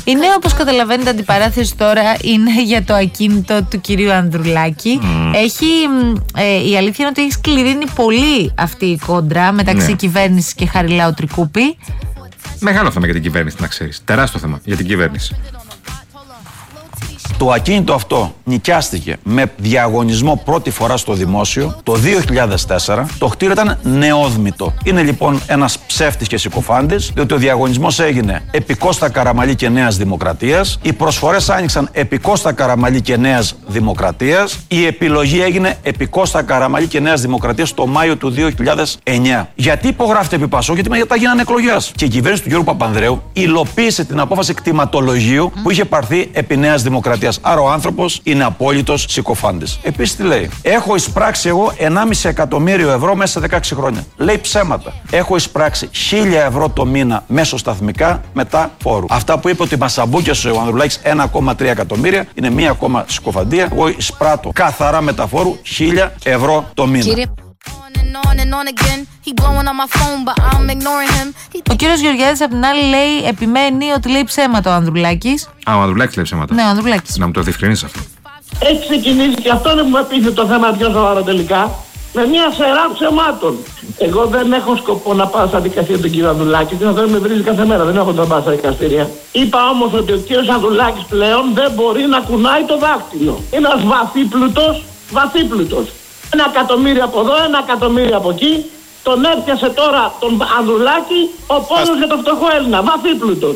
Είναι, όπως καταλαβαίνετε, αντιπαράθεση τώρα είναι για το ακίνητο του κυρίου Ανδρουλάκη. Η αλήθεια είναι ότι έχει σκληρύνει πολύ αυτή η κόντρα μεταξύ κυβέρνησης και Χαριλάου Τρικούπη. Μεγάλο θέμα για την κυβέρνηση, να ξέρεις. Τεράστιο θέμα για την κυβέρνηση. Το ακίνητο αυτό νοικιάστηκε με διαγωνισμό πρώτη φορά στο δημόσιο το 2004. Το κτίριο ήταν νεόδμητο. Είναι λοιπόν ένας ψεύτης και συκοφάντης, διότι ο διαγωνισμός έγινε επί Κώστα Καραμαλή και Νέας Δημοκρατίας. Οι προσφορές άνοιξαν επί Κώστα Καραμαλή και Νέας Δημοκρατίας. Η επιλογή έγινε επί Κώστα Καραμαλή και Νέας Δημοκρατίας το Μάιο του 2009. Γιατί υπογράφεται επί Πασόκ? Γιατί μετά γίνανε εκλογές. Και η κυβέρνηση του Γιώργου Παπανδρέου υλοποίησε την απόφαση κτηματολογίου που είχε πάρθει επί Νέας Δημοκρατίας. Άρα ο άνθρωπος είναι απόλυτος συκοφάντης. Επίσης τι λέει? Έχω εισπράξει εγώ 1,5 εκατομμύριο ευρώ μέσα σε 16 χρόνια. Λέει ψέματα. Έχω εισπράξει 1.000 ευρώ το μήνα μέσω σταθμικά μετά φόρου. Αυτά που είπε ότι μας αμπούκιασε ο Ανδρουλάκης 1,3 εκατομμύρια είναι μία ακόμα συκοφαντία. Εγώ εισπράττω καθαρά μετά φόρου 1.000 ευρώ το μήνα. Ο κύριος Γεωργιάδης απ' την άλλη επιμένει ότι λέει ψέματα ο Ανδρουλάκης. Ο Ανδρουλάκης λέει ψέματα. Ναι, ο Ανδρουλάκης. Να μου το διευκρινίσεις αυτό. Έχει ξεκινήσει και αυτό είναι που με πείθει το θέμα πιο σοβαρό τελικά. Με μια σειρά ψεμάτων. Εγώ δεν έχω σκοπό να πάω στα δικαστήρια του κύριου Ανδρουλάκη. Και αυτό με βρίζει κάθε μέρα. Δεν έχω να πάω στα δικαστήρια. Είπα όμως ότι ο κύριος Ανδρουλάκης πλέον δεν μπορεί να κουνάει το δάκτυλο. Είναι ένας βαθύπλουτος. 1 εκατομμύριο από εδώ, 1 εκατομμύριο από εκεί. Τον έπιασε τώρα τον Ανδρουλάκη ο πόνος για το φτωχό Έλληνα. Βαθύπλουτος.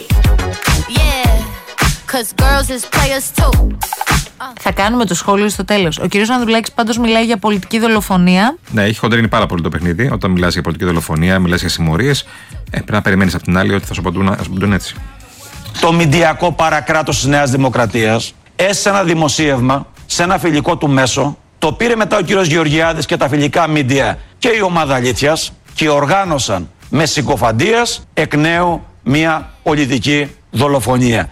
Θα κάνουμε το σχόλιο στο τέλος. Ο κύριος Ανδρουλάκης πάντως μιλάει για πολιτική δολοφονία. Ναι, έχει χοντρίνει πάρα πολύ το παιχνίδι. Όταν μιλάς για πολιτική δολοφονία, μιλάς για συμμορίες, πρέπει να περιμένεις απ' την άλλη ότι θα σου απαντούν έτσι. Το μηντιακό παρακράτος της Νέας Δημοκρατίας έσαι ένα δημοσίευμα σε ένα φιλικό του μέσο. Το πήρε μετά ο κύριος Γεωργιάδης και τα φιλικά μίντια και η ομάδα αλήθειας και οργάνωσαν με συκοφαντίας εκ νέου μια πολιτική δολοφονία.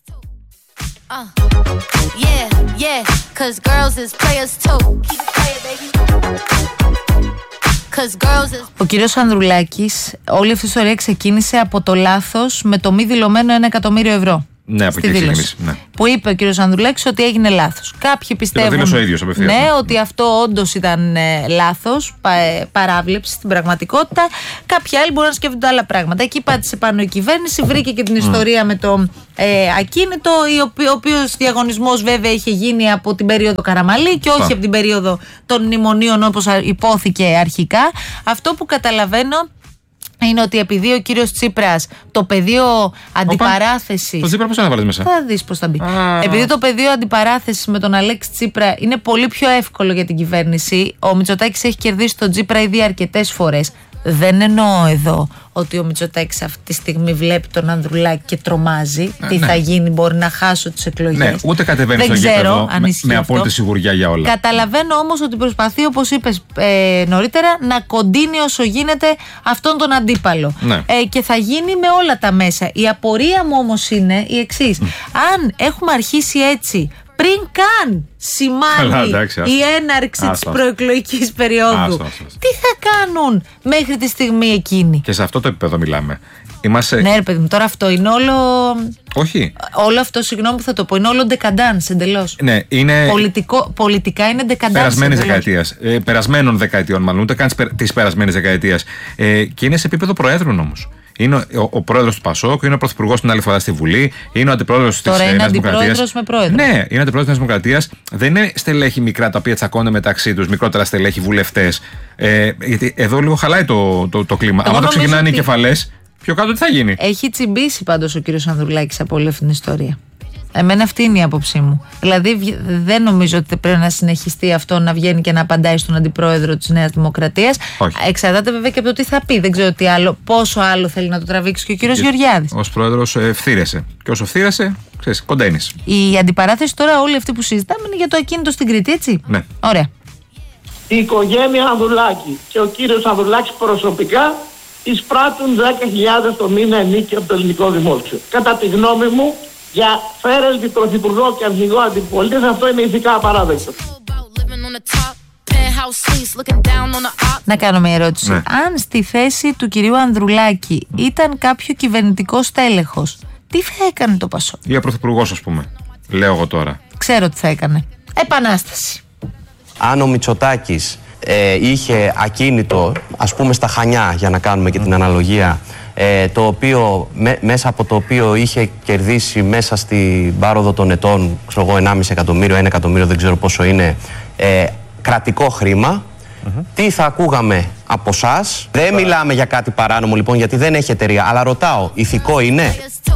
Ο κύριος Ανδρουλάκης, όλη αυτή η ιστορία ξεκίνησε από το λάθος με το μη δηλωμένο 1 εκατομμύριο ευρώ. Ναι, από εκεί ξεκίνησε. Ναι. Που είπε ο κύριος Ανδρουλάκης ότι έγινε λάθος. Κάποιοι πιστεύουν ο ίδιος, ναι, ότι αυτό όντως ήταν λάθος, παράβλεψη στην πραγματικότητα. Κάποιοι άλλοι μπορούν να σκέφτονται άλλα πράγματα. Εκεί πάτησε πάνω η κυβέρνηση, βρήκε και την ιστορία με το ακίνητο, ο οποίος διαγωνισμός βέβαια είχε γίνει από την περίοδο Καραμαλή και όχι από την περίοδο των μνημονίων όπως υπόθηκε αρχικά. Αυτό που καταλαβαίνω είναι ότι επειδή ο κύριος Τσίπρας το πεδίο αντιπαράθεσης. Το Τσίπρα πώς θα βάλεις μέσα? Θα δεις πώς θα μπει. Επειδή το πεδίο αντιπαράθεσης με τον Αλέξη Τσίπρα είναι πολύ πιο εύκολο για την κυβέρνηση, ο Μητσοτάκης έχει κερδίσει τον Τσίπρα ήδη αρκετές φορές. Δεν εννοώ εδώ ότι ο Μητσοτάκης αυτή τη στιγμή βλέπει τον Ανδρουλάκη και τρομάζει. Τι θα γίνει, μπορεί να χάσω τις εκλογές. Ναι, ούτε κατεβαίνει στο γήπεδο με απόλυτη σιγουριά για όλα. Καταλαβαίνω όμως ότι προσπαθεί, όπως είπες νωρίτερα, να κοντίνει όσο γίνεται αυτόν τον αντίπαλο. Ναι. Και θα γίνει με όλα τα μέσα. Η απορία μου όμως είναι η εξής. Αν έχουμε αρχίσει έτσι, πριν καν σημάνει η έναρξη της προεκλογικής περίοδου, τι θα κάνουν μέχρι τη στιγμή εκείνη? Και σε αυτό το επίπεδο μιλάμε. Ναι, ρε παιδί μου, τώρα αυτό είναι όλο. Όχι. Όλο αυτό, συγγνώμη που θα το πω, είναι όλο ντεκαντάνς εντελώς. Ναι, είναι. Πολιτικά είναι ντεκαντάνς. Περασμένης δεκαετίας. Περασμένων δεκαετιών, μάλλον, ούτε καν της περασμένης δεκαετίας. Και είναι σε επίπεδο προέδρων όμως. Είναι ο πρόεδρος του Πασόκ, είναι ο πρωθυπουργός την άλλη φορά στη Βουλή, είναι ο αντιπρόεδρος της Νέας Δημοκρατίας. Τώρα είναι αντιπρόεδρος με πρόεδρο. Ναι, είναι αντιπρόεδρος της Νέας Δημοκρατίας. Δεν είναι στελέχη μικρά τα οποία τσακώνται μεταξύ τους, μικρότερα στελέχη βουλευτές. Γιατί εδώ λίγο χαλάει το κλίμα. Αν το ξεκινάνε οι κεφαλές, πιο κάτω τι θα γίνει? Έχει τσιμπήσει πάντως ο κύριος Ανδρουλάκης από όλη αυτή την ιστορία. Εμένα αυτή είναι η άποψή μου. Δηλαδή δεν νομίζω ότι πρέπει να συνεχιστεί αυτό να βγαίνει και να απαντάει στον αντιπρόεδρο της Νέας Δημοκρατίας. Εξαρτάται βέβαια και από το τι θα πει. Δεν ξέρω τι άλλο, πόσο άλλο θέλει να το τραβήξει και ο κύριος Γεωργιάδης. Ως πρόεδρος φθήρεσε. Και όσο φθήρεσε, ξέρεις, κοντένεις. Η αντιπαράθεση τώρα όλη αυτή που συζητάμε είναι για το ακίνητο στην Κρήτη, έτσι. Ναι. Ωραία. Η οικογένεια Ανδρουλάκη και ο κύριος Ανδρουλάκης προσωπικά εισπράττουν 10.000 το μήνα ενίκη από το ελληνικό δημόσιο. Κατά τη γνώμη μου, για φέρελτη πρωθυπουργό και αρχηγό αντιπολίτευση, αυτό είναι ηθικά απαράδεκτο. Να κάνω μια ερώτηση. Ναι. Αν στη θέση του κυρίου Ανδρουλάκη ήταν κάποιο κυβερνητικό στέλεχος, Τι θα έκανε το Πασόκ? Ή ο πρωθυπουργός, ας πούμε. Λέω εγώ τώρα. Ξέρω τι θα έκανε. Επανάσταση. Αν ο Μητσοτάκης είχε ακίνητο, ας πούμε στα Χανιά, για να κάνουμε και την αναλογία, το οποίο, μέσα από το οποίο είχε κερδίσει μέσα στην πάροδο των ετών, ξέρω εγώ, 1,5 εκατομμύριο, 1 εκατομμύριο, δεν ξέρω πόσο είναι, κρατικό χρήμα, τι θα ακούγαμε από εσάς? Δεν μιλάμε για κάτι παράνομο λοιπόν, γιατί δεν έχει εταιρεία, αλλά ρωτάω, ηθικό είναι?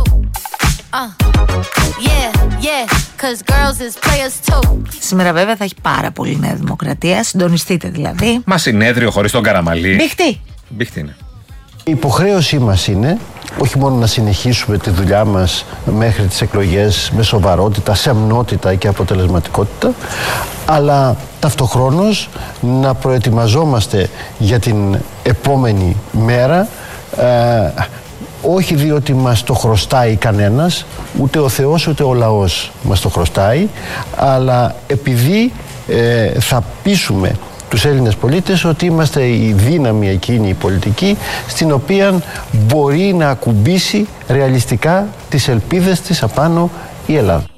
Σήμερα βέβαια θα έχει πάρα πολύ Νέα Δημοκρατία. Συντονιστείτε δηλαδή. Μα συνέδριο χωρίς τον Καραμαλή. Μπιχτή. Μπιχτή είναι. Η υποχρέωσή μας είναι όχι μόνο να συνεχίσουμε τη δουλειά μας μέχρι τις εκλογές με σοβαρότητα, σεμνότητα και αποτελεσματικότητα, αλλά ταυτοχρόνως να προετοιμαζόμαστε για την επόμενη μέρα, όχι διότι μας το χρωστάει κανένας, ούτε ο Θεός ούτε ο λαός μας το χρωστάει, αλλά επειδή θα πείσουμε τους Έλληνες πολίτες ότι είμαστε η δύναμη εκείνη η πολιτική στην οποία μπορεί να ακουμπήσει ρεαλιστικά τις ελπίδες της απάνω η Ελλάδα.